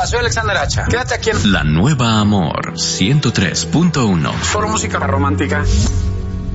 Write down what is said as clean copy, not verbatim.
Hola, soy Alexander Hacha. Quédate aquí en La Nueva Amor 103.1. Foro Música Romántica.